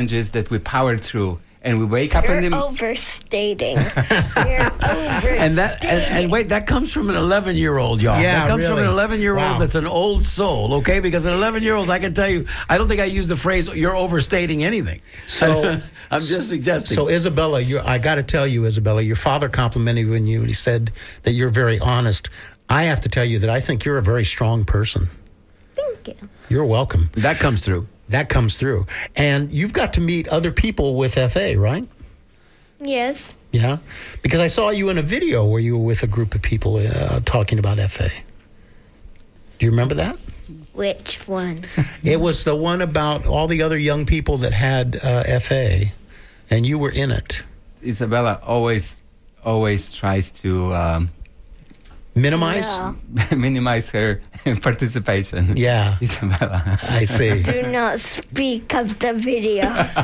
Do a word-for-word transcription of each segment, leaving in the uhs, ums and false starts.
challenges that we powered through. And we wake up You're in the overstating. You're overstating. And that and, and wait, that comes from an eleven-year-old, y'all. Yeah, that comes really. from an eleven-year-old Wow. that's an old soul, okay? Because an eleven-year-old, I can tell you, I don't think I use the phrase "you're overstating anything." So I'm just suggesting. So Isabella, you're, I got to tell you, Isabella, your father complimented you and you. And he said that you're very honest. I have to tell you that I think you're a very strong person. Thank you. You're welcome. that comes through. That comes through. And you've got to meet other people with F A, right? Yes. Yeah? Because I saw you in a video where you were with a group of people uh, talking about F A. Do you remember that? Which one? It was the one about all the other young people that had uh, F A, and you were in it. Isabella always, always tries to um, Minimize? No. minimize her participation. Yeah. Isabella. I see. Do not speak of the video.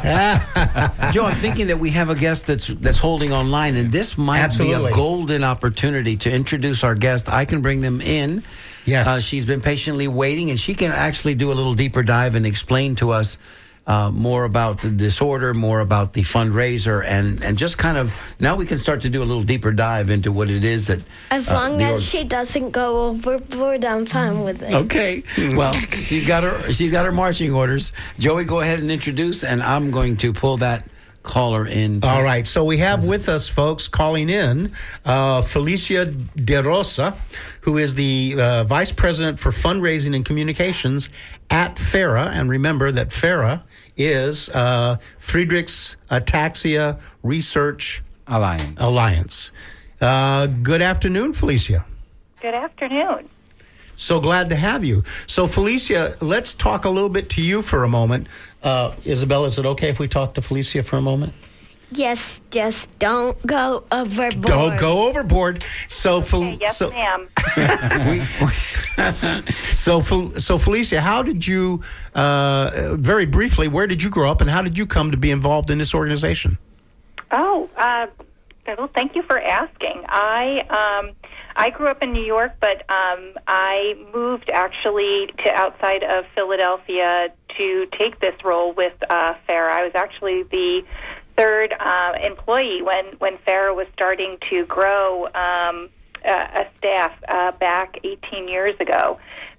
Joe, I'm thinking that we have a guest that's that's holding online, and this might Absolutely. be a golden opportunity to introduce our guest. I can bring them in. Yes. Uh, she's been patiently waiting, and she can actually do a little deeper dive and explain to us uh, more about the disorder, more about the fundraiser, and, and just kind of, now we can start to do a little deeper dive into what it is that... As uh, long the as org- she doesn't go overboard, I'm fine with it. Okay. Well, she's got her she's got her marching orders. Joey, go ahead and introduce, and I'm going to pull that caller in. All right, so we have with us, folks, calling in, uh, Felicia De Rosa, who is the uh, Vice President for Fundraising and Communications at FARA. And remember that FARA is uh, Friedrich's Ataxia Research Alliance. Alliance. Uh, good afternoon, Felicia. Good afternoon. So glad to have you. So, Felicia, let's talk a little bit to you for a moment. Uh, Isabella, is it okay if we talk to Felicia for a moment? Yes, just don't go overboard. Don't go overboard. So, Fel- Okay, yes, so, ma'am. so, Fel- so, Felicia, how did you, uh, very briefly, where did you grow up and how did you come to be involved in this organization? Oh, uh, well, thank you for asking. I um, I grew up in New York, but um, I moved actually to outside of Philadelphia to take this role with uh, FARA. I was actually the third uh, employee when, when FARA was starting to grow um, a, a staff uh, back eighteen years ago.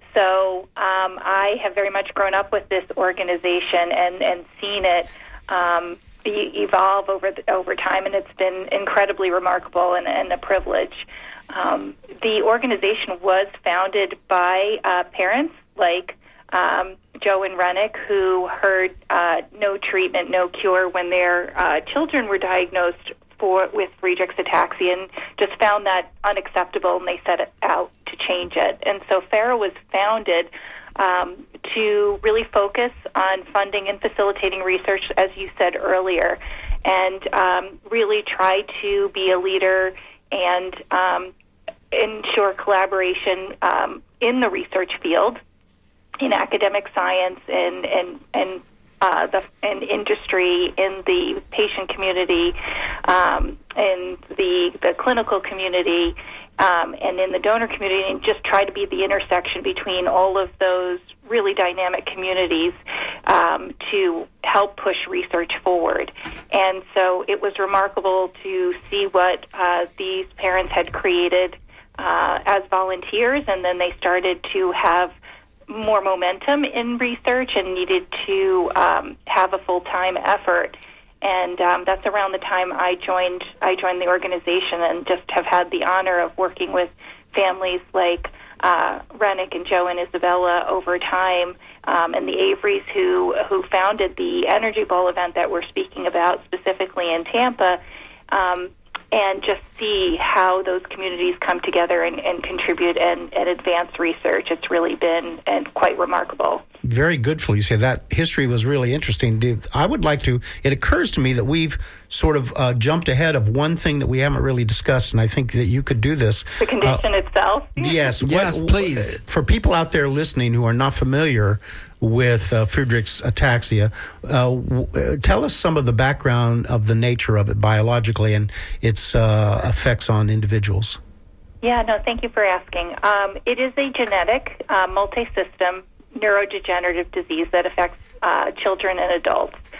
So um, I have very much grown up with this organization and, and seen it um, be, evolve over the, over time, and it's been incredibly remarkable and, and a privilege. Um, the organization was founded by uh, parents like um, Joe and Rennick, who heard uh, no treatment, no cure when their uh, children were diagnosed for with Friedreich's ataxia, and just found that unacceptable, and they set out to change it. And so FARA was founded um, to really focus on funding and facilitating research, as you said earlier, and um, really try to be a leader and um, ensure collaboration um, in the research field, in academic science, and and and uh, the and industry, in the patient community, um, in the the clinical community, um, and in the donor community, and just try to be the intersection between all of those really dynamic communities um, to help push research forward. And so it was remarkable to see what uh, these parents had created uh, as volunteers, and then they started to have more momentum in research and needed to um, have a full-time effort. And um, that's around the time I joined I joined the organization, and just have had the honor of working with families like uh, Rennick and Joe and Isabella over time, um, and the Averys who who founded the Energy Bowl event that we're speaking about specifically in Tampa, um, and just see how those communities come together and, and contribute and, and advance research. It's really been and quite remarkable. Very good, Felicia. That history was really interesting. I would like to, it occurs to me that we've sort of uh, jumped ahead of one thing that we haven't really discussed, and I think that you could do this. The condition uh, itself? Yes. Yes, what, please. For people out there listening who are not familiar with uh, Friedreich's ataxia, uh, w- uh, tell us some of the background of the nature of it biologically and its uh, effects on individuals. Yeah, no, thank you for asking. Um, it is a genetic, uh, multi-system neurodegenerative disease that affects uh, children and adults.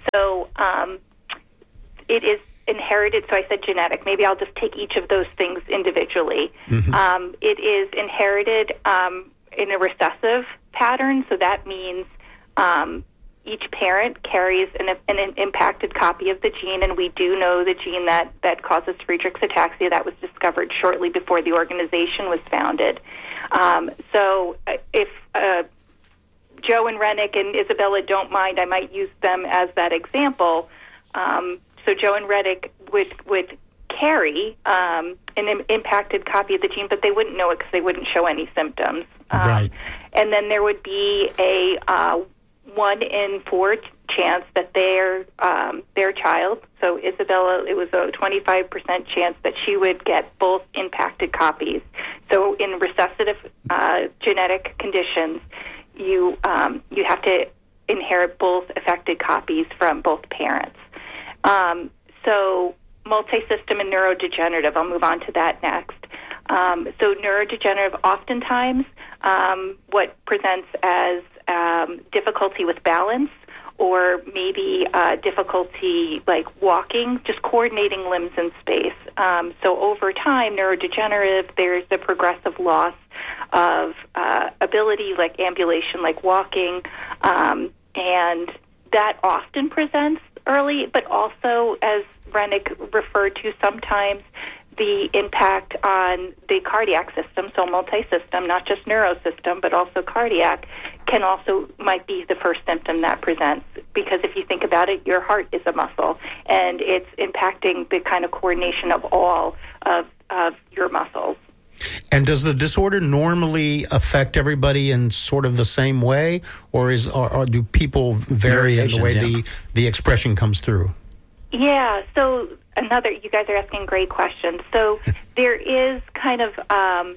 so um, it is inherited. So I said genetic. Maybe I'll just take each of those things individually. Mm-hmm. Um, it is inherited um, in a recessive pattern. So that means um, each parent carries an, an, an impacted copy of the gene, and we do know the gene that, that causes Friedreich's ataxia. That was discovered shortly before the organization was founded. Um, so uh, if uh, Joe and Rennick and Isabella don't mind, I might use them as that example. Um, so Joe and Rennick would, would carry um, an im- impacted copy of the gene, but they wouldn't know it because they wouldn't show any symptoms. Um, right. And then there would be a uh, one in four ch- chance that their um, their child, so Isabella, it was a twenty-five percent chance that she would get both impacted copies. So in recessive uh, genetic conditions, you um, you have to inherit both affected copies from both parents. Um, so multisystem and neurodegenerative, I'll move on to that next. Um, so neurodegenerative, oftentimes um, what presents as um, difficulty with balance, or maybe uh, difficulty like walking, just coordinating limbs in space. Um, so over time, neurodegenerative, there's a progressive loss of uh, ability like ambulation, like walking, um, and that often presents early, but also, as Rennick referred to, sometimes the impact on the cardiac system, so multi-system, not just neurosystem, but also cardiac, can also might be the first symptom that presents. Because if you think about it, your heart is a muscle, and it's impacting the kind of coordination of all of, of your muscles. And does the disorder normally affect everybody in sort of the same way, or is or, or do people vary in the way yeah. the, the expression comes through? Yeah, so another, you guys are asking great questions. So there is kind of um,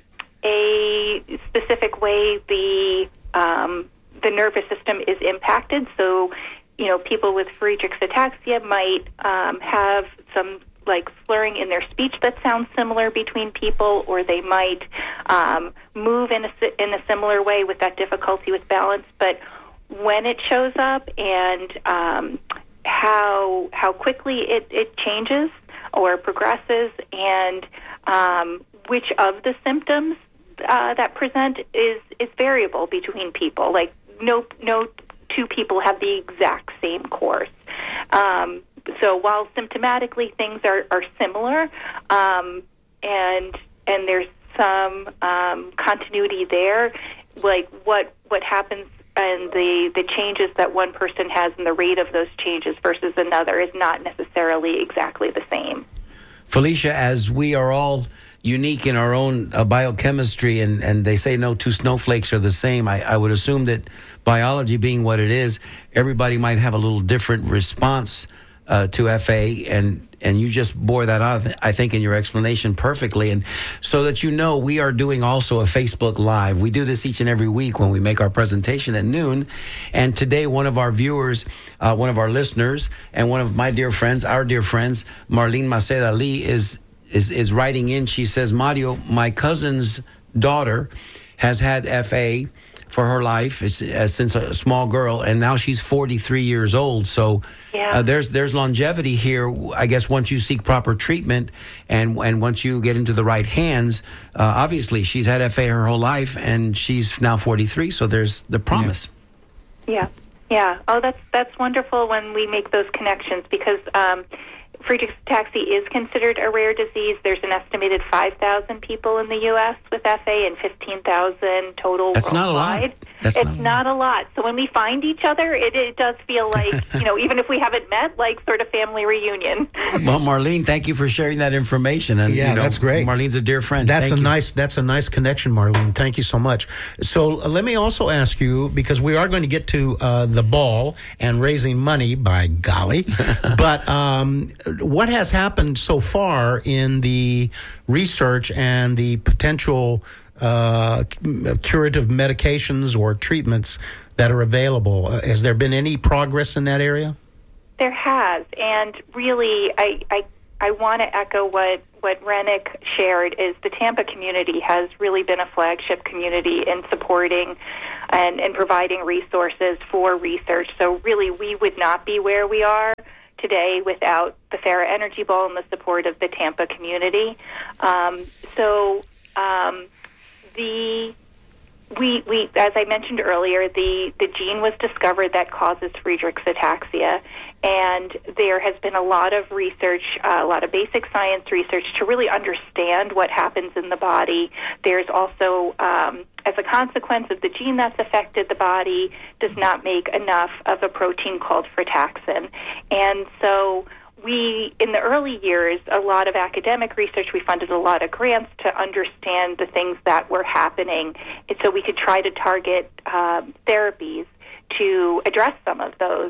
a specific way the um, the nervous system is impacted. So, you know, people with Friedreich's ataxia might um, have some like slurring in their speech that sounds similar between people, or they might um, move in a, in a similar way with that difficulty with balance. But when it shows up and um, how how quickly it, it changes or progresses, and um, which of the symptoms uh, that present is is variable between people. Like no no two people have the exact same course. Um, so while symptomatically things are, are similar, um, and and there's some um, continuity there, like what what happens and the, the changes that one person has and the rate of those changes versus another is not necessarily exactly the same. Felicia, as we are all unique in our own uh, biochemistry, and, and they say no two snowflakes are the same, I, I would assume that biology being what it is, everybody might have a little different response uh, to F A, and and you just bore that out, I think, in your explanation perfectly. And so that you know, we are doing also a Facebook Live. We do this each and every week when we make our presentation at noon. And today, one of our viewers, uh, one of our listeners, and one of my dear friends, our dear friends, Marlene Maceda Lee, is, is, is writing in. She says, Mario, my cousin's daughter has had F A for her life it's, uh, since a small girl, and now she's forty-three years old. So yeah. uh, there's there's longevity here. I guess once you seek proper treatment, and and once you get into the right hands, uh, obviously she's had F A her whole life, and she's now forty-three. So there's the promise. Yeah, yeah. Oh, that's that's wonderful when we make those connections, because Um, Friedreich's ataxia is considered a rare disease. There's an estimated five thousand people in the U S with F A and fifteen thousand total That's worldwide. Not a lot. That's it's not, not a lot. So when we find each other, it, it does feel like, you know, even if we haven't met, like sort of family reunion. Well, Marlene, thank you for sharing that information. And, yeah, you know, that's great. Marlene's a dear friend. That's thank a you. nice. That's a nice connection, Marlene. Thank you so much. So uh, let me also ask you, because we are going to get to uh, the ball and raising money, by golly, but um, what has happened so far in the research and the potential uh, curative medications or treatments that are available? Uh, has there been any progress in that area? There has, and really, I, I I want to echo what, what Rennick shared is the Tampa community has really been a flagship community in supporting and, and providing resources for research. So really, we would not be where we are today without the Farah Energy Bowl and the support of the Tampa community. Um, so um, the we we as I mentioned earlier, the the gene was discovered that causes Friedreich's ataxia, and there has been a lot of research, uh, a lot of basic science research to really understand what happens in the body. There's also, um, as a consequence of the gene that's affected, the body does not make enough of a protein called frataxin. And so we, in the early years, a lot of academic research, we funded a lot of grants to understand the things that were happening, and so we could try to target um, therapies to address some of those.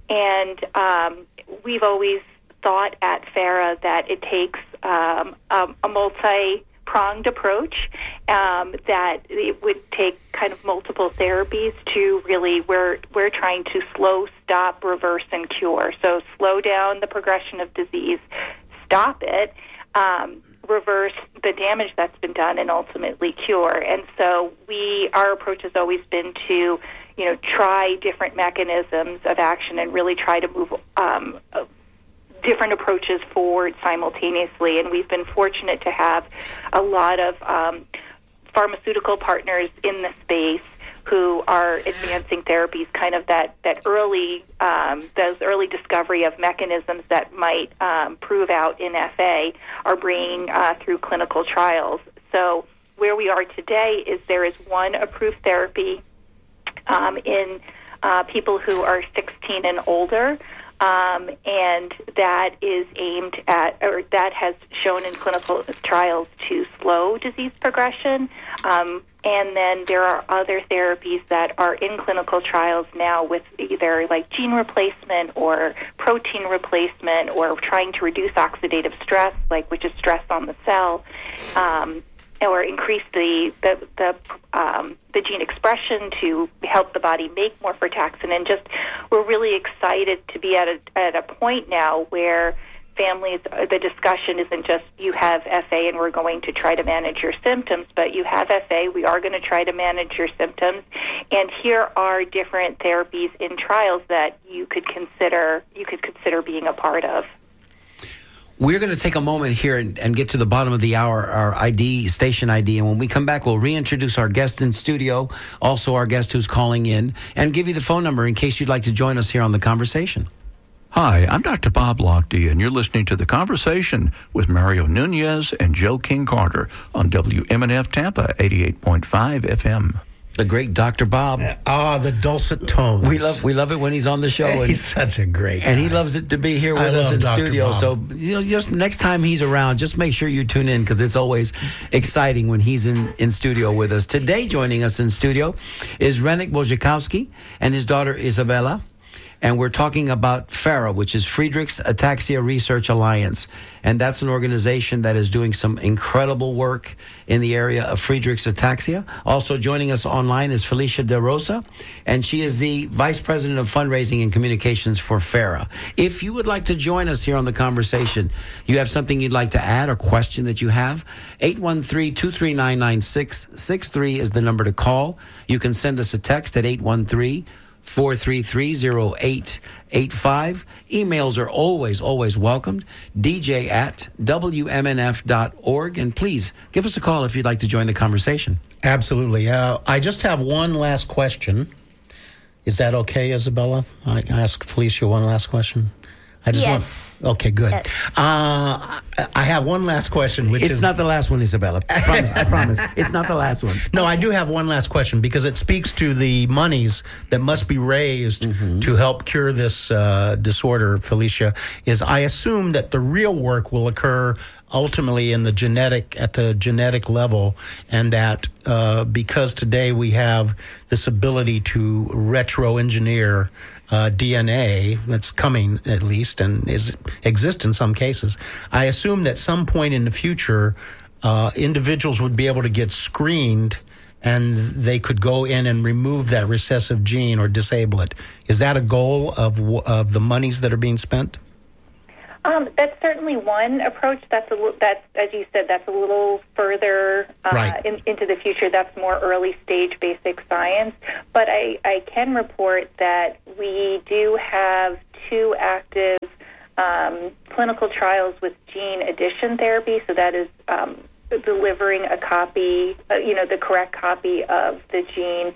And um, we've always thought at Farah that it takes um, a, a multi-pronged approach, um, that it would take kind of multiple therapies to really, we're, we're trying to slow, stop, reverse, and cure. So slow down the progression of disease, stop it, um, reverse the damage that's been done, and ultimately cure. And so we, our approach has always been to you know, try different mechanisms of action and really try to move um, uh, different approaches forward simultaneously. And we've been fortunate to have a lot of um, pharmaceutical partners in the space who are advancing therapies, kind of that, that early, um, those early discovery of mechanisms that might um, prove out in F A are bringing uh, through clinical trials. So where we are today is there is one approved therapy Um, in uh, people who are sixteen and older, um, and that is aimed at, or that has shown in clinical trials to slow disease progression. Um, and then there are other therapies that are in clinical trials now with either like gene replacement or protein replacement, or trying to reduce oxidative stress, like which is stress on the cell. Um, or increase the the the, um, the gene expression to help the body make more frataxin. And just, we're really excited to be at a at a point now where families, the discussion isn't just you have F A and we're going to try to manage your symptoms, but you have F A, we are going to try to manage your symptoms, and here are different therapies in trials that you could consider you could consider being a part of. We're going to take a moment here and, and get to the bottom of the hour, our I D, station I D. And when we come back, we'll reintroduce our guest in studio, also our guest who's calling in, and give you the phone number in case you'd like to join us here on The Conversation. Hi, I'm Doctor Bob Lochte, and you're listening to The Conversation with Mario Nunez and Joe King Carter on W M N F Tampa, eighty-eight point five F M. The great Doctor Bob. Ah, the dulcet tones. We love we love it when he's on the show. And, he's such a great guy. And he loves it to be here with I us in Doctor studio. Bob. So you know, just next time he's around, just make sure you tune in, because it's always exciting when he's in, in studio with us. Today, joining us in studio is Rennick Bojakowski and his daughter Isabella. And we're talking about FARA, which is Friedreich's Ataxia Research Alliance. And that's an organization that is doing some incredible work in the area of Friedreich's ataxia. Also joining us online is Felicia De Rosa, and she is the Vice President of Fundraising and Communications for FARA. If you would like to join us here on The Conversation, you have something you'd like to add or question that you have, eight one three, two three nine, nine six six three is the number to call. You can send us a text at eight one three, four three three, zero eight eight five. Emails are always, always welcomed. D J at W M N F dot org. And please give us a call if you'd like to join the conversation. Absolutely. Uh, I just have one last question. Is that okay, Isabella? I ask Felicia one last question. I just Yes. want. Okay, good. Yes. Uh, I have one last question, which It's is not the last one, Isabella. I promise. I promise. It's not the last one. No, I do have one last question, because it speaks to the monies that must be raised mm-hmm. to help cure this uh, disorder, Felicia. Is I assume that the real work will occur ultimately in the genetic, at the genetic level, and that uh, because today we have this ability to retro-engineer uh, D N A, that's coming at least, and is exists in some cases, I assume that some point in the future, uh, individuals would be able to get screened and they could go in and remove that recessive gene or disable it. Is that a goal of of the monies that are being spent? Um, that's certainly one approach. That's a li- that's as you said. That's a little further uh, Right. in, into the future. That's more early stage basic science. But I, I can report that we do have two active um, clinical trials with gene addition therapy. So that is um, delivering a copy, uh, you know, the correct copy of the gene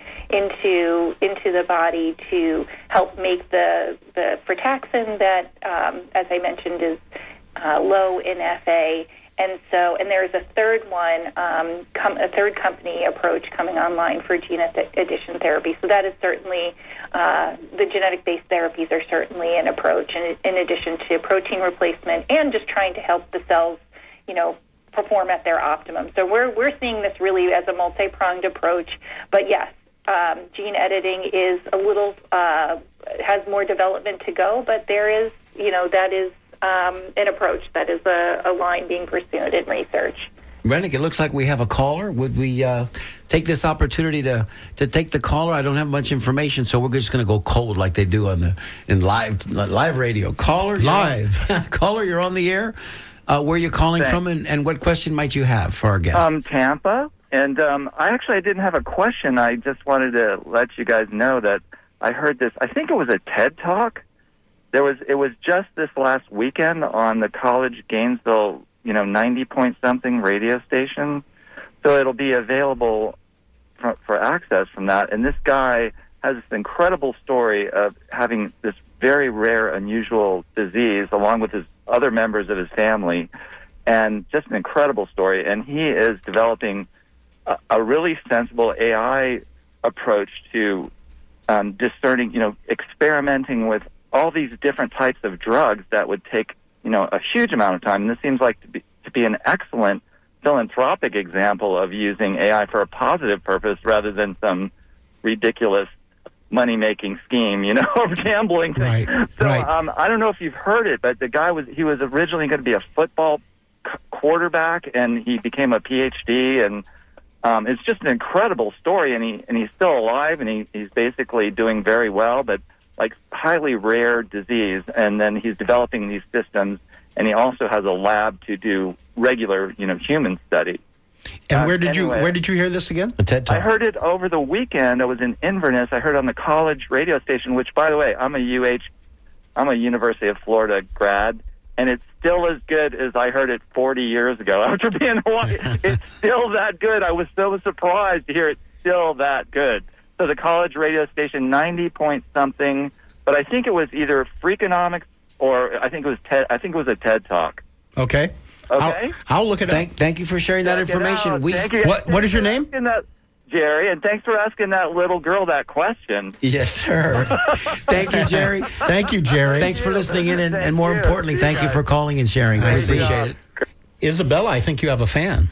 into into the body to help make the the frataxin that, um, as I mentioned, is uh, low in F A. And so, and there is a third one, um, com- a third company approach coming online for gene th- addition therapy. So that is certainly, uh, the genetic-based therapies are certainly an approach in, in addition to protein replacement and just trying to help the cells, you know, perform at their optimum. So we're we're seeing this really as a multi-pronged approach. But yes, um, gene editing is a little, uh, has more development to go, but there is, you know, that is Um, an approach that is a, a line being pursued in research. Rennick, it looks like we have a caller. Would we uh, take this opportunity to, to take the caller? I don't have much information, so we're just going to go cold like they do on the in live live radio. Caller, Live. caller, you're on the air. Uh, where are you calling Thanks. from, and, and what question might you have for our guests? Um, Tampa, and um, I actually I didn't have a question. I just wanted to let you guys know that I heard this. I think it was a TED Talk. There was it was just this last weekend on the College Gainesville, you know, ninety point something radio station. So it'll be available for, for access from that. And this guy has this incredible story of having this very rare, unusual disease, along with his other members of his family, and just an incredible story. And he is developing a, a really sensible A I approach to um, discerning, you know, experimenting with all these different types of drugs that would take, you know, a huge amount of time. And this seems like to be, to be an excellent philanthropic example of using A I for a positive purpose rather than some ridiculous money-making scheme, you know, of gambling thing. Right, so right. Um, I don't know if you've heard it, but the guy was, he was originally going to be a football c- quarterback, and he became a P H D, and um, it's just an incredible story, and he and he's still alive, and he, he's basically doing very well, but like highly rare disease, and then he's developing these systems, and he also has a lab to do regular, you know, human study. And Uh, where did anyway. you where did you hear this again? a TED Talk. I heard it over the weekend. I was in Inverness. I heard it on the college radio station, which, by the way, I'm a U H, I'm a University of Florida grad, and it's still as good as I heard it forty years ago. After being in Hawaii, it's still that good. I was so surprised to hear it's still that good. So the college radio station, ninety point something, but I think it was either Freakonomics or I think it was TED. I think it was a TED Talk. Okay. Okay. I'll, I'll look it up. Thank, thank you for sharing that Check it information. out. We, Thank you. What- what is your Thanks for name? asking that, Jerry, and thanks for asking that little girl that question. yes, sir. Thank you, Jerry. Thank you, Jerry. Thanks for listening in, and, Thank and more you. importantly, See you thank you guys. for calling and sharing. I Nice appreciate job. it. Isabella, I think you have a fan.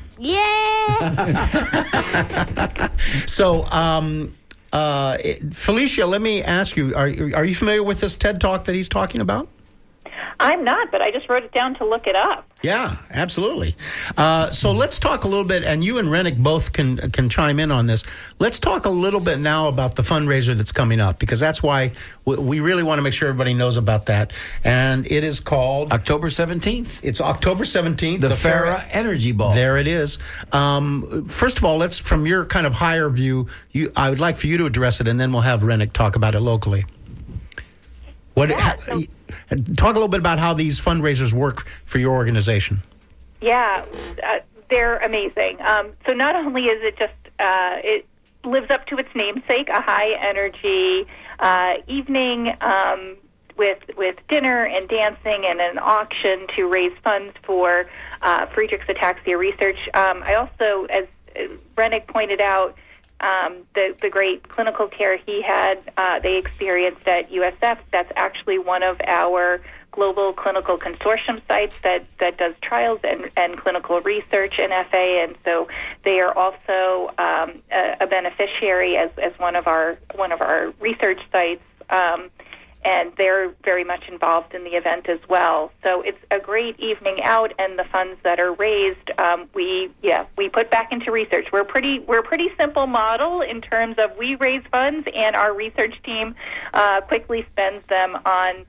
Yeah. So, um, uh, Felicia, let me ask you: Are are you familiar with this TED Talk that he's talking about? I'm not, but I just wrote it down to look it up. Yeah, absolutely. Uh, so let's talk a little bit, and you and Rennick both can can chime in on this. Let's talk a little bit now about the fundraiser that's coming up, because that's why we, we really want to make sure everybody knows about that. And it is called October seventeenth, It's October seventeenth. the, Farah Energy Ball. There it is. Um, first of all, let's from your kind of higher view, you I would like for you to address it, and then we'll have Rennick talk about it locally. What? Yeah, so- talk a little bit about how these fundraisers work for your organization. Yeah, uh, they're amazing. Um, so not only is it just, uh, it lives up to its namesake, a high-energy uh, evening um, with with dinner and dancing and an auction to raise funds for uh, Friedreich's ataxia research. Um, I also, as Rennick pointed out, Um, the, the great clinical care he had, uh, they experienced at U S F. That's actually one of our global clinical consortium sites that, that does trials and, and clinical research in F A, and so they are also um, a, a beneficiary as, as one of our one of our research sites. Um, And they're very much involved in the event as well. So it's a great evening out, and the funds that are raised, um, we yeah we put back into research. We're pretty we're a pretty simple model in terms of we raise funds, and our research team uh, quickly spends them on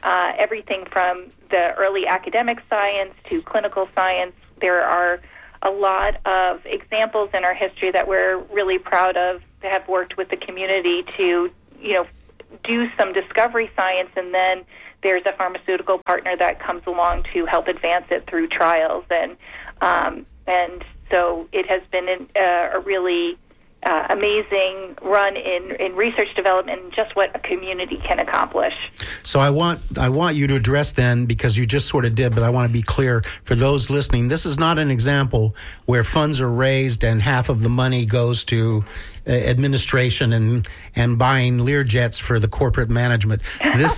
uh, everything from the early academic science to clinical science. There are a lot of examples in our history that we're really proud of to have worked with the community to, you know, do some discovery science, and then there's a pharmaceutical partner that comes along to help advance it through trials. And um, and so it has been an, uh, a really uh, amazing run in, in research development and just what a community can accomplish. So I want I want you to address then, because you just sort of did, but I want to be clear for those listening. This is not an example where funds are raised and half of the money goes to uh, administration and and buying Learjets for the corporate management. This.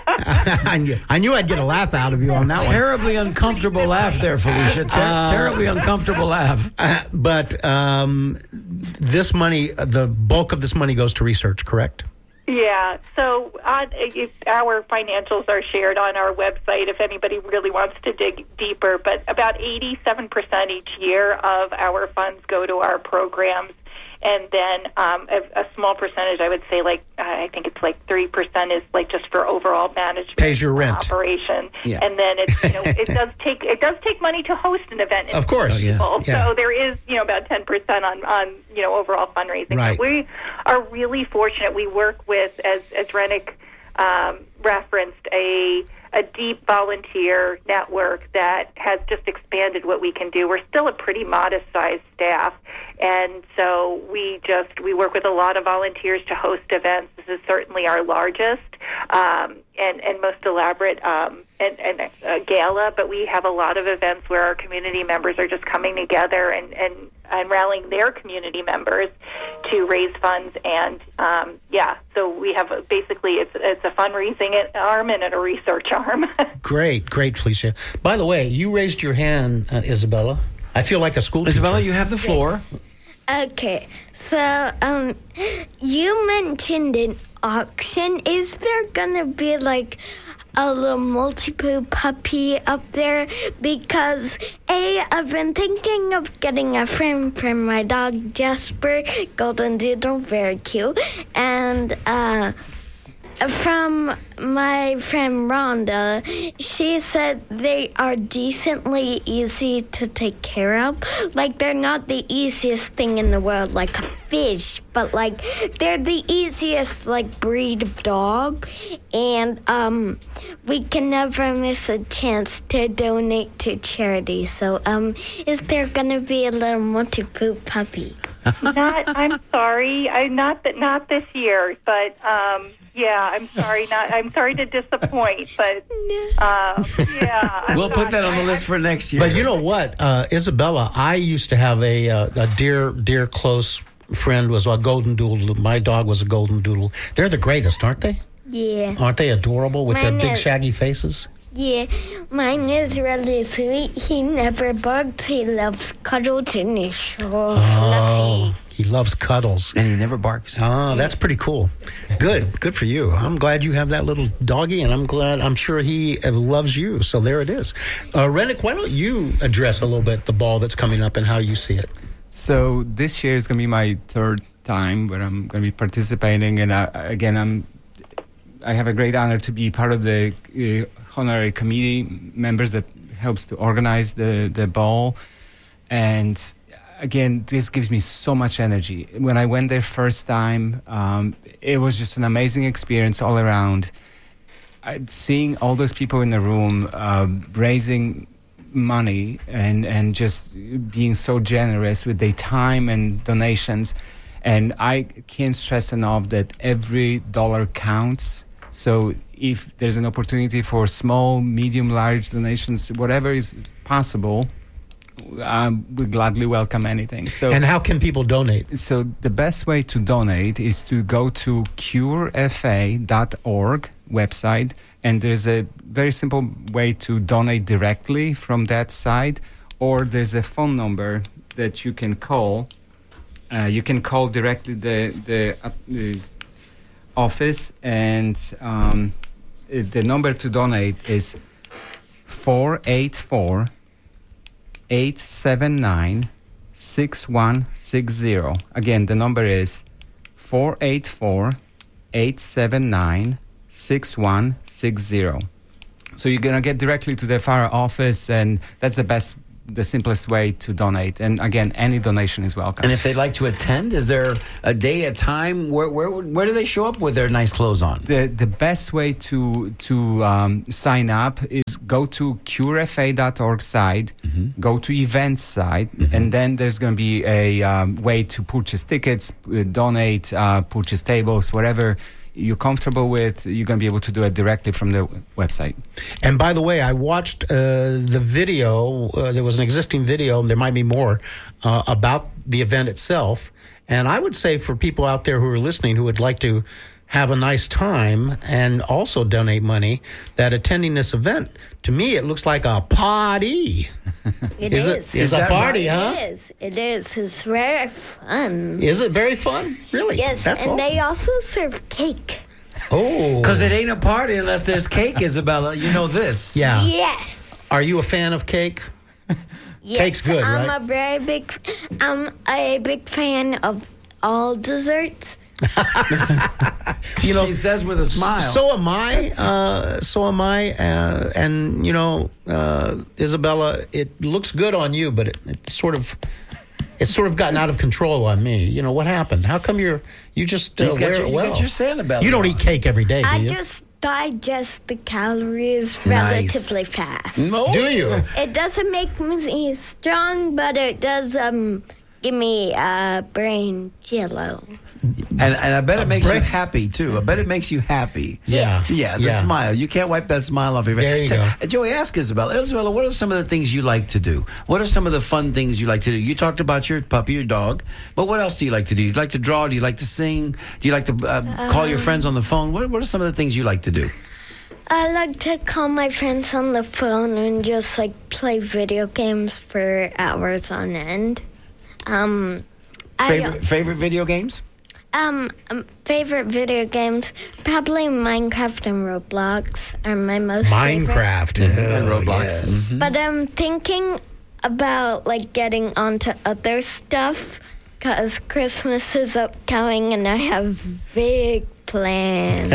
I, knew, I knew I'd get a laugh out of you on that one. Terribly uncomfortable laugh there, Felicia. Ter- uh, terribly uncomfortable laugh. Uh, but um, this money, the bulk of this money goes to research, correct? Yeah, so uh, if our financials are shared on our website if anybody really wants to dig deeper, but about eighty-seven percent each year of our funds go to our programs. And then um, a, a small percentage, I would say, like uh, I think it's like three percent is like just for overall management, pays your rent, operation. Yeah. And then it's you know it does take it does take money to host an event. Of course, people. Oh, yes. Yeah. So there is you know about ten percent on on you know overall fundraising. Right. But we are really fortunate. We work with, as as Rennick um, referenced, a a deep volunteer network that has just expanded what we can do. We're still a pretty modest-sized staff, and so we just we work with a lot of volunteers to host events. This is certainly our largest um, and, and most elaborate um, and, and uh, gala, but we have a lot of events where our community members are just coming together and, and, and rallying their community members to raise funds. And, um, yeah, so we have a, basically it's, it's a fundraising arm and a research arm. Great, great, Felicia. By the way, you raised your hand, uh, Isabella. I feel like a school Isabella, teacher. you have the floor. Okay, so um, you mentioned an auction. Is there gonna be like a little multi-poo puppy up there? Because A, I've been thinking of getting a friend for my dog Jasper, golden doodle, very cute, and uh. From my friend Rhonda, she said they are decently easy to take care of. Like, they're not the easiest thing in the world, like a fish, but, like, they're the easiest, like, breed of dog. And um, we can never miss a chance to donate to charity. So, um, is there going to be a little multi-poo puppy? Not, I'm sorry, I not that not this year, but um, yeah, I'm sorry, not I'm sorry to disappoint, but um, yeah, I'm We'll put not- that on the I- list for next year. But you know what, uh, Isabella, I used to have a, uh, a dear, dear close friend was a golden doodle. My dog was a golden doodle. They're the greatest, aren't they? Yeah. Aren't they adorable with their Mine big is- shaggy faces? Yeah, mine is really sweet. He never barks. He loves cuddles and he's so fluffy. He loves cuddles. And he never barks. Oh, that's pretty cool. Good. Good for you. I'm glad you have that little doggy, and I'm glad, I'm sure he uh, loves you. So there it is. Uh, Rennick, why don't you address a little bit the ball that's coming up and how you see it? So this year is going to be my third time where I'm going to be participating, and uh, again, I'm I have a great honor to be part of the uh, honorary committee members that helps to organize the the ball, and again, this gives me so much energy. When I went there first time, um, it was just an amazing experience all around. I, seeing all those people in the room uh, raising money and, and just being so generous with their time and donations. And I can't stress enough that every dollar counts. So if there's an opportunity for small, medium, large donations, whatever is possible, um, we gladly welcome anything. So, And how can people donate? so the best way to donate is to go to cure f a dot org website, and there's a very simple way to donate directly from that site, or there's a phone number that you can call. Uh, you can call directly the the, uh, the office, and um, uh, the number to donate is four eight four, eight seven nine, six one six zero. Again, the number is four eight four, eight seven nine, six one six zero. So you're going to get directly to the Farah office, and that's the best, the simplest way to donate. And again, any donation is welcome. And if they'd like to attend, is there a day, a time? Where where where do they show up with their nice clothes on? The the best way to to um, sign up is go to cure f a dot org site, mm-hmm. go to events site, mm-hmm. and then there's going to be a um, way to purchase tickets, uh, donate, uh, purchase tables, whatever you're comfortable with. You're going to be able to do it directly from the website. And by the way, I watched uh, the video. Uh, there was an existing video, there might be more, uh, about the event itself. And I would say for people out there who are listening who would like to have a nice time and also donate money, that attending this event, to me, it looks like a party. It is. is. It, is a party, right? huh? It is. It is. It's very fun. Is it very fun? Really? Yes, That's and awesome. they also serve cake. Oh. Because it ain't a party unless there's cake, Isabella. You know this. Yeah. Yes. Are you a fan of cake? Yes, Cake's good, I'm right? a very big, I'm a big fan of all desserts. You know, she says with a smile. So am I. Uh, so am I. Uh, and, you know, uh, Isabella, it looks good on you, but it, it sort of... It's sort of gotten out of control on me. You know, what happened? How come you're you just uh, He's got wear your- it you well? got your Santa belly You don't on. eat cake every day, do I you? just digest the calories Nice. relatively fast. No. Do you? It doesn't make me strong, but it does um give me uh brain jello. And and I bet it makes you break- happy too. I bet it makes you happy. Yeah. Yeah, the Yeah. smile. You can't wipe that smile off your face. There you Tell- go. Joey, ask Isabella. Isabella, what are some of the things you like to do? What are some of the fun things you like to do? You talked about your puppy, your dog, but what else do you like to do? You like to draw? Do you like to sing? Do you like to uh, call your friends on the phone? What What are some of the things you like to do? I like to call my friends on the phone and just like play video games for hours on end. Um, Favorite favorite video games? I um, um favorite video games probably Minecraft and Roblox are my most favorite. Minecraft. And Oh, Roblox. yes. Mhm. But I'm thinking about like getting onto other stuff because Christmas is upcoming and I have big plans.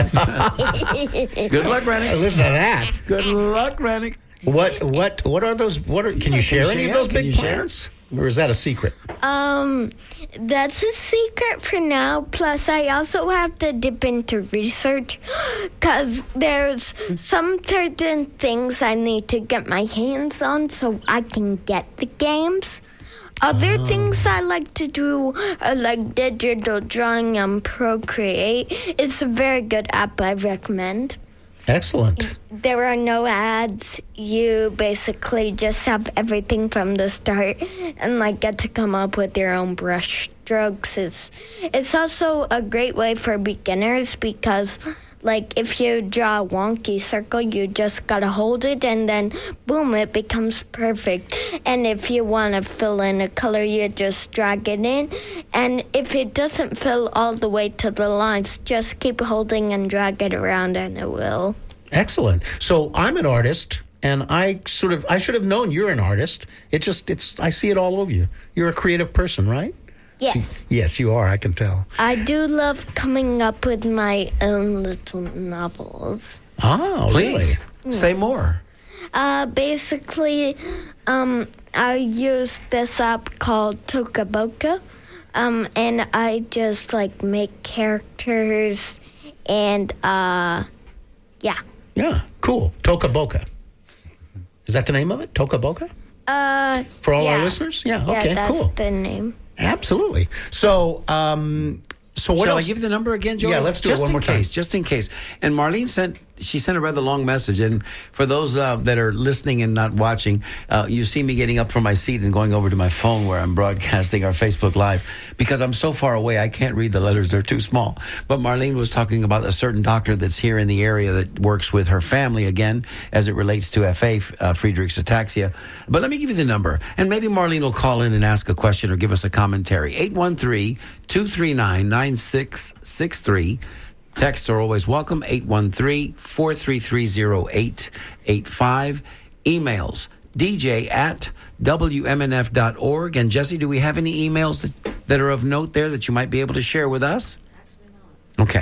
Good luck, Rennick. Listen to that. Good luck, Rennick. What what what are those? What are? Can you share you any share? of those Can big you share? plans? Or is that a secret? Um, that's a secret for now. Plus, I also have to dip into research because there's some certain things I need to get my hands on so I can get the games. Other things I like to do are like digital drawing on Procreate. It's a very good app I recommend. Excellent. There are no ads. You basically just have everything from the start and like get to come up with your own brush strokes. It's, it's also a great way for beginners because like if you draw a wonky circle, you just gotta hold it and then boom, it becomes perfect. And if you want to fill in a color, you just drag it in. And if it doesn't fill all the way to the lines, just keep holding and drag it around and it will. Excellent. So I'm an artist, and I sort of I should have known you're an artist. It just it's I see it all over you. You're a creative person, right? Yes. Yes, you are. I can tell. I do love coming up with my own little novels. Oh, Please really? say more. Uh, basically, um, I use this app called Tokaboka, um, and I just like make characters, and uh, yeah. Yeah, cool. Toka Boca. Is that the name of it? Toka Boca? Uh, For all our yeah. listeners? Yeah, Yeah, okay, that's cool. the name. Absolutely. So, um, so what Shall else? I give you the number again, Joey? Yeah, let's do it just one in more time. case, Just in case. And Marlene sent, she sent a rather long message. And for those uh, that are listening and not watching, uh, you see me getting up from my seat and going over to my phone where I'm broadcasting our Facebook Live because I'm so far away I can't read the letters. They're too small. But Marlene was talking about a certain doctor that's here in the area that works with her family, again, as it relates to F A, uh, Friedreich's ataxia. But let me give you the number. And maybe Marlene will call in and ask a question or give us a commentary. eight one three, two three nine, nine six six three. Texts are always welcome, eight one three, four three three, zero eight eight five. Emails, d j at w m n f dot org. And Jesse, do we have any emails that, that are of note there that you might be able to share with us? Actually, no. Okay.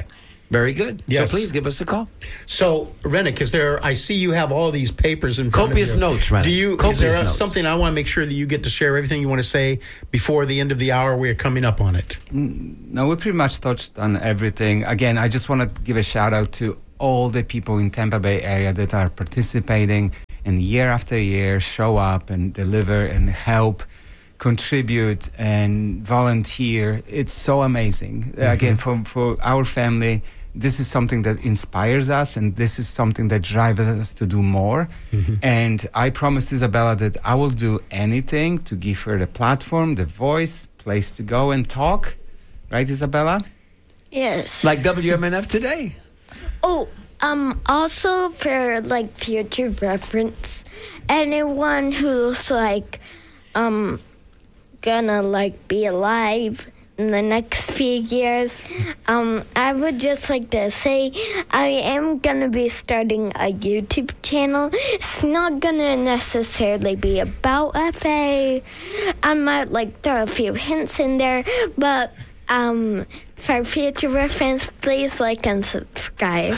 Very good. Yes. So please give us a call. So, Rennick, is there? I see you have all these papers in front Copious of you. notes, Rennick. Do you? Copious is there notes. something I want to make sure that you get to share everything you want to say before the end of the hour? We're coming up on it. No, we pretty much touched on everything. Again, I just want to give a shout out to all the people in Tampa Bay area that are participating and year after year show up and deliver and help, contribute and volunteer. It's so amazing. Mm-hmm. Again, for, for our family, this is something that inspires us, and this is something that drives us to do more. Mm-hmm. And I promised Isabella that I will do anything to give her the platform, the voice, place to go and talk. Right, Isabella? Yes. Like W M N F today. Oh, um, also for like future reference, anyone who's like, um, gonna like be alive in the next few years, um, I would just like to say I am gonna be starting a YouTube channel. It's not gonna necessarily be about F A. I might like throw a few hints in there, but um, for future reference, please like and subscribe.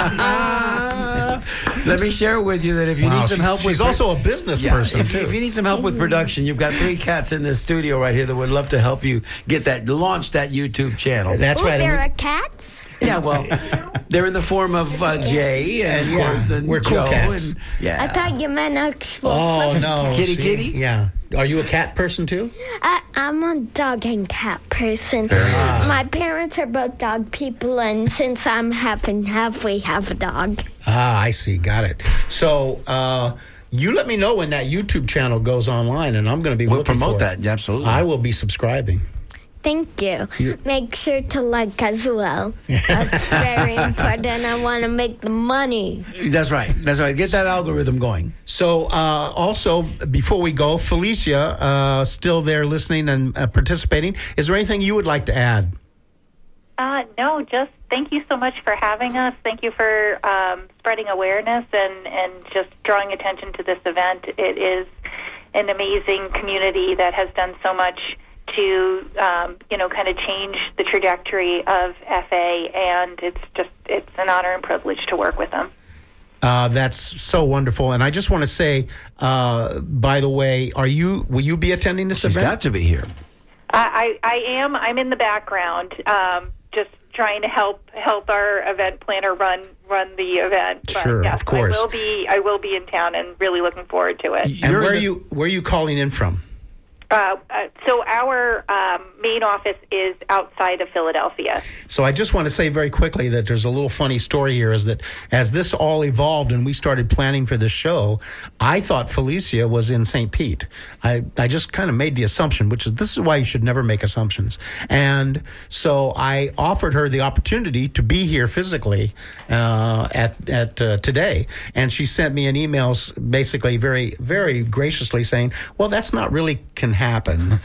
Let me share with you that if you Wow, need some she's, help with she's also a business Yeah, person if, too. if you need some help with production, you've got three cats in this studio right here that would love to help you get that, launch that YouTube channel. That's Oh, right. there are cats? Yeah, well, they're in the form of uh, Jay and, Yeah, of course, and we're cool Joe. cats. And, yeah. I thought you meant actual. Oh no, Kitty, see? kitty? Yeah. Are you a cat person too? I, I'm a dog and cat person. nice. My parents are both dog people, and since I'm half and half, we have a dog. Ah, I see. Got it. So, uh, you let me know when that YouTube channel goes online, and I'm going to be We'll looking promote for it. that, yeah, absolutely. I will be subscribing. Thank you. Make sure to like as well. That's very important. I want to make the money. That's right. That's right. Get that algorithm going. So, uh, also, before we go, Felicia, uh, still there listening and uh, participating. Is there anything you would like to add? Uh, no, just thank you so much for having us. Thank you for um, spreading awareness and, and just drawing attention to this event. It is an amazing community that has done so much to, um, you know, kind of change the trajectory of F A, and it's just, it's an honor and privilege to work with them. Uh, that's so wonderful. And I just want to say, uh, by the way, are you, will you be attending this She's event? got to be here. I, I, I am. I'm in the background, um, just trying to help help our event planner run run the event. But Sure, yes, of course. I will be. I will be in town, and really looking forward to it. And You're where the- are you, where are you calling in from? Uh, uh, so our um, main office is outside of Philadelphia. So I just want to say very quickly that there's a little funny story here is that as this all evolved and we started planning for this show, I thought Felicia was in Saint Pete. I, I just kind of made the assumption, which is this is why you should never make assumptions. And so I offered her the opportunity to be here physically uh, at, at uh, today. And she sent me an email basically very, very graciously saying, well, that's not really can happen.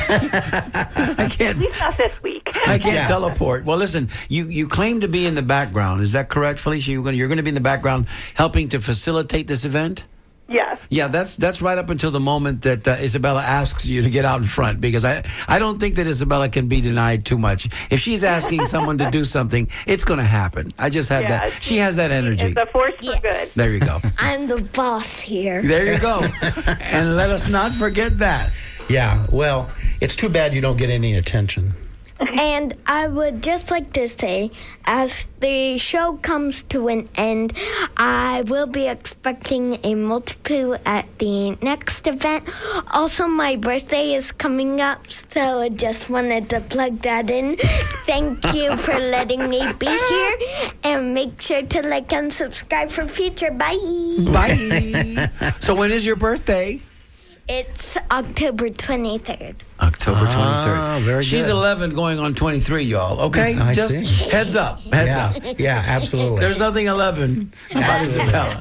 I At can't. least not this week. I can't Yeah. teleport. Well, listen, you, you claim to be in the background. Is that correct, Felicia? You're going, you're going to be in the background helping to facilitate this event? Yes. Yeah, that's that's right up until the moment that uh, Isabella asks you to get out in front, because I I don't think that Isabella can be denied too much. If she's asking someone to do something, it's going to happen. I just have Yeah, that. She has that energy. It's a force Yes. for good. There you go. I'm the boss here. There you go. And let us not forget that. Yeah, well, it's too bad you don't get any attention. And I would just like to say, as the show comes to an end, I will be expecting a multi-poo at the next event. Also, my birthday is coming up, so I just wanted to plug that in. Thank you for letting me be here, and make sure to like and subscribe for future. Bye. Bye. So when is your birthday? It's October twenty-third. October twenty-third. Ah, very She's good. eleven going on twenty-three, y'all. Okay? I Just see. heads up. Heads Yeah, up. yeah, absolutely. There's nothing eleven about Isabella.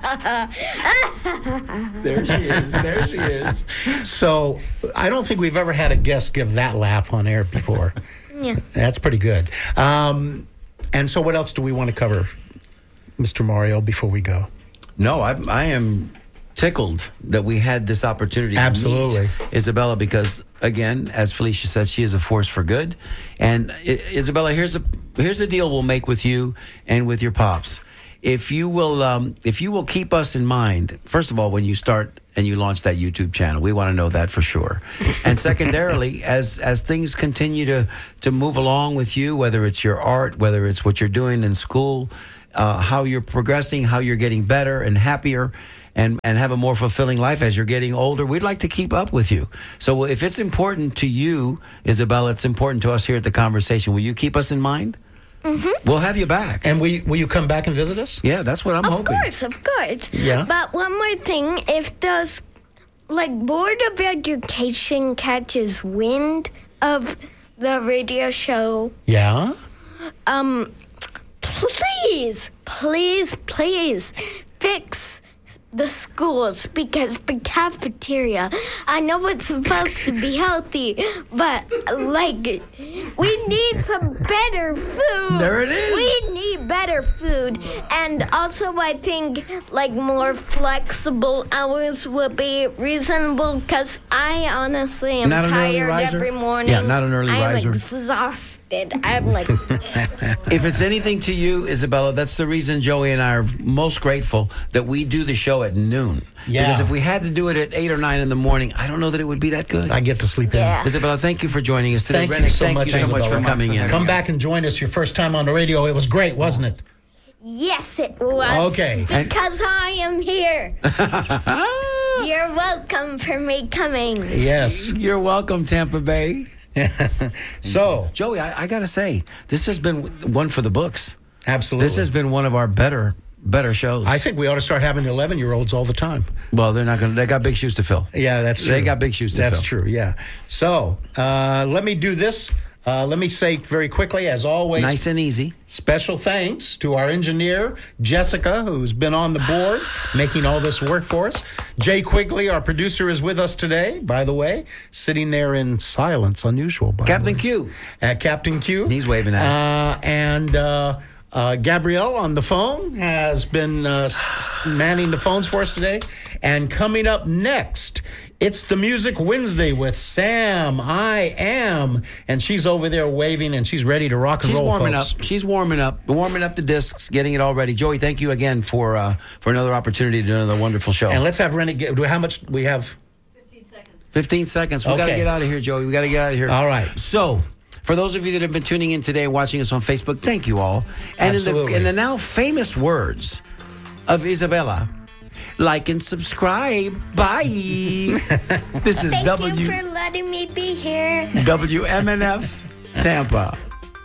There she is. There she is. So I don't think we've ever had a guest give that laugh on air before. Yeah. That's pretty good. Um, and so what else do we want to cover, Mister Mario, before we go? No, I, I am tickled that we had this opportunity Absolutely. to meet Isabella because, again, as Felicia said, she is a force for good. And I- Isabella, here's the here's the deal we'll make with you and with your pops. If you will, um, if you will keep us in mind, first of all, when you start and you launch that YouTube channel, we want to know that for sure. And secondarily, as as things continue to to move along with you, whether it's your art, whether it's what you're doing in school, uh, how you're progressing, how you're getting better and happier, and and have a more fulfilling life as you're getting older, we'd like to keep up with you. So if it's important to you, Isabella, it's important to us here at the conversation. Will you keep us in mind? Mm-hmm. We'll have you back. And will you, will you come back and visit us? Yeah, that's what I'm Of hoping. course, of course. Yeah. But one more thing, if the s- like Board of Education catches wind of the radio show, Yeah. um, please, please, please fix the schools because the cafeteria, I know it's supposed to be healthy, but like we need some better food. There it is. We need better food. And also I think like more flexible hours would be reasonable because I honestly am Not an early tired riser? every morning. Yeah, not an early I'm riser. exhausted. I'm like If it's anything to you, Isabella, that's the reason Joey and I are most grateful that we do the show at noon. Yeah. Because if we had to do it at eight or nine in the morning, I don't know that it would be that good. I get to sleep Yeah. in. Isabella, thank you for joining us today. Thank you Rennick, so thank much, you so much Isabella. for coming in. Come back and join us your first time on the radio. It was great, wasn't it? yes, it was. Okay. Because I am here. You're welcome for me coming. Yes. You're welcome, Tampa Bay. So, Joey, I, I got to say, this has been one for the books. absolutely. This has been one of our better better shows. I think we ought to start having eleven-year-olds all the time. well, they're not going to, they got big shoes to fill. Yeah, that's true. They got big shoes to That's fill. true, yeah. So, uh, let me do this. Uh, let me say very quickly, as always, Nice and easy. special thanks to our engineer, Jessica, who's been on the board making all this work for us. Jay Quigley, our producer, is with us today, by the way, sitting there in silence, unusual. By Captain the way. Q. Uh, Captain Q. He's waving at us. Uh, and uh, uh, Gabrielle on the phone has been uh, s- s- manning the phones for us today. And coming up next, it's the Music Wednesday with Sam I Am. And she's over there waving and she's ready to rock and She's roll, warming folks. up. She's warming up. Warming up the discs, getting it all ready. Joey, thank you again for uh, for another opportunity to do another wonderful show. And let's have Rennie get, do how much we have? fifteen seconds. We got to Okay. get out of here, Joey. We got to get out of here. All right. So, for those of you that have been tuning in today and watching us on Facebook, thank you all. And in the, Absolutely. in the now famous words of Isabella, like and subscribe. Bye. This is Thank W you for letting me be here. W M N F Tampa.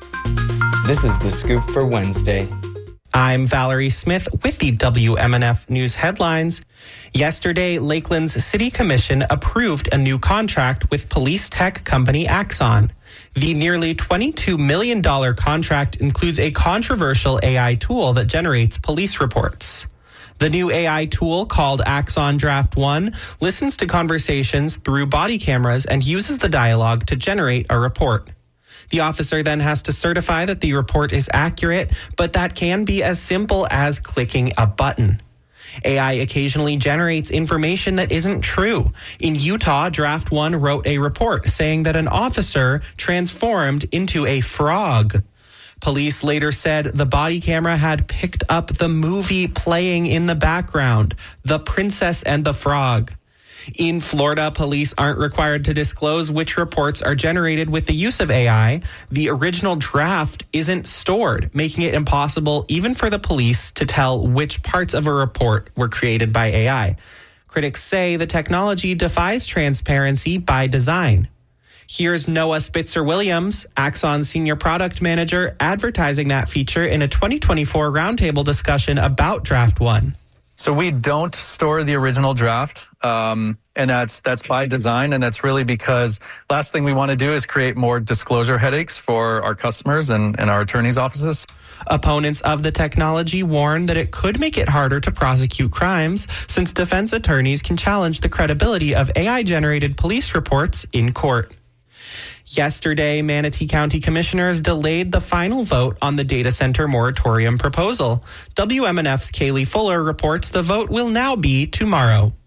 This is The Scoop for Wednesday. I'm Valerie Smith with the W M N F News headlines. Yesterday, Lakeland's City Commission approved a new contract with police tech company Axon. The nearly twenty-two million dollars contract includes a controversial A I tool that generates police reports. The new A I tool, called Axon Draft One, listens to conversations through body cameras and uses the dialogue to generate a report. The officer then has to certify that the report is accurate, but that can be as simple as clicking a button. A I occasionally generates information that isn't true. In Utah, Draft One wrote a report saying that an officer transformed into a frog. Police later said the body camera had picked up the movie playing in the background, The Princess and the Frog. In Florida, police aren't required to disclose which reports are generated with the use of A I. The original draft isn't stored, making it impossible even for the police to tell which parts of a report were created by A I. Critics say the technology defies transparency by design. Here's Noah Spitzer-Williams, Axon's senior product manager, advertising that feature in a twenty twenty-four roundtable discussion about Draft One. So we don't store the original draft, um, and that's that's by design, and that's really because last thing we want to do is create more disclosure headaches for our customers and, and our attorneys' offices. Opponents of the technology warn that it could make it harder to prosecute crimes, since defense attorneys can challenge the credibility of A I-generated police reports in court. Yesterday, Manatee County commissioners delayed the final vote on the data center moratorium proposal. W M N F's Kaylee Fuller reports the vote will now be tomorrow.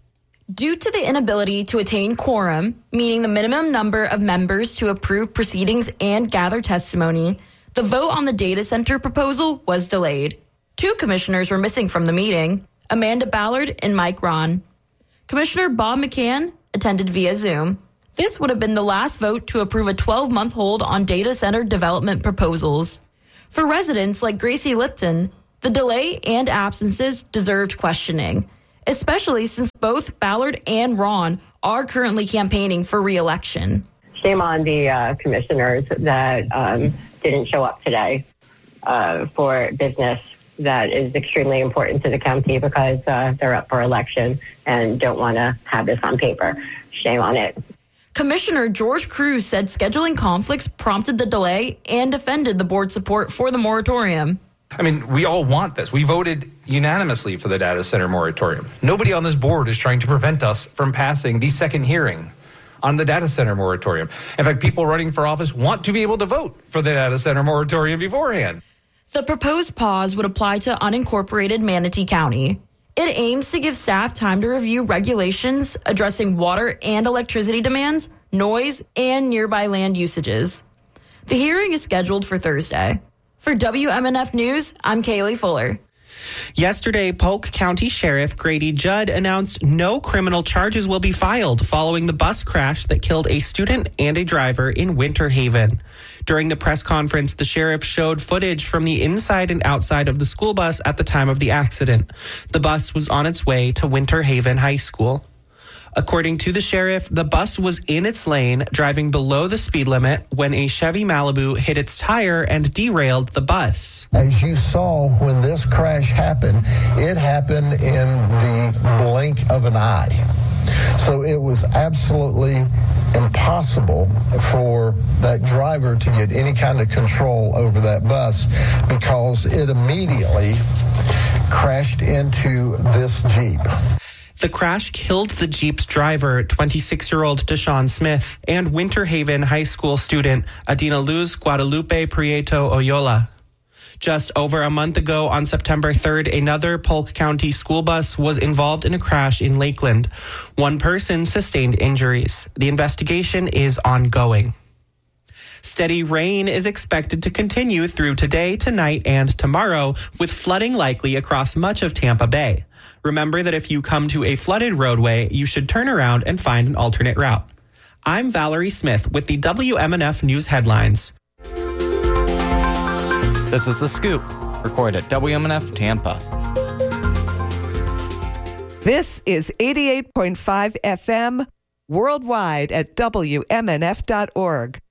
Due to the inability to attain quorum, meaning the minimum number of members to approve proceedings and gather testimony, the vote on the data center proposal was delayed. Two commissioners were missing from the meeting, Amanda Ballard and Mike Ron. Commissioner Bob McCann attended via Zoom. This would have been the last vote to approve a twelve-month hold on data center development proposals. For residents like Gracie Lipton, the delay and absences deserved questioning, especially since both Ballard and Ron are currently campaigning for re-election. Shame on the uh, commissioners that um, didn't show up today uh, for business that is extremely important to the county because uh, they're up for election and don't want to have this on paper. Shame on it. Commissioner George Cruz said scheduling conflicts prompted the delay and defended the board's support for the moratorium. I mean, we all want this. We voted unanimously for the data center moratorium. Nobody on this board is trying to prevent us from passing the second hearing on the data center moratorium. In fact, people running for office want to be able to vote for the data center moratorium beforehand. The proposed pause would apply to unincorporated Manatee County. It aims to give staff time to review regulations addressing water and electricity demands, noise, and nearby land usages. The hearing is scheduled for Thursday. For W M N F News, I'm Kaylee Fuller. Yesterday, Polk County Sheriff Grady Judd announced no criminal charges will be filed following the bus crash that killed a student and a driver in Winter Haven. During the press conference, the sheriff showed footage from the inside and outside of the school bus at the time of the accident. The bus was on its way to Winter Haven High School. According to the sheriff, the bus was in its lane, driving below the speed limit when a Chevy Malibu hit its tire and derailed the bus. As you saw when this crash happened, it happened in the blink of an eye. So it was absolutely impossible for that driver to get any kind of control over that bus because it immediately crashed into this Jeep. The crash killed the Jeep's driver, twenty-six-year-old Deshaun Smith, and Winter Haven High School student Adina Luz Guadalupe Prieto Oyola. Just over a month ago, on September third, another Polk County school bus was involved in a crash in Lakeland. One person sustained injuries. The investigation is ongoing. Steady rain is expected to continue through today, tonight, and tomorrow, with flooding likely across much of Tampa Bay. Remember that if you come to a flooded roadway, you should turn around and find an alternate route. I'm Valerie Smith with the W M N F News Headlines. This is The Scoop, recorded at W M N F Tampa. This is eighty-eight point five F M, worldwide at W M N F dot org.